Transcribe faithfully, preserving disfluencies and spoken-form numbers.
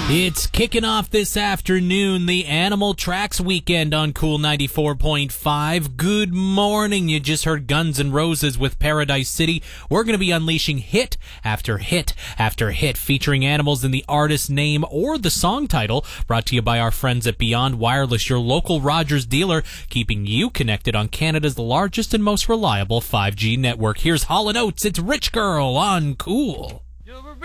It's kicking off this afternoon, the Animal Tracks weekend on Cool ninety-four point five. Good morning. You just heard Guns N' Roses with Paradise City. We're going to be unleashing hit after hit after hit, featuring animals in the artist name or the song title, brought to you by our friends at Beyond Wireless, your local Rogers dealer, keeping you connected on Canada's largest and most reliable five G network. Here's Hall and Oates. It's Rich Girl on Cool.